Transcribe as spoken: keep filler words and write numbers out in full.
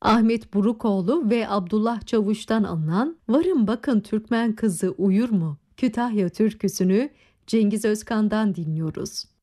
Ahmet Burukoğlu ve Abdullah Çavuş'tan alınan "Varın bakın Türkmen kızı uyur mu?" Kütahya türküsünü Cengiz Özkan'dan dinliyoruz.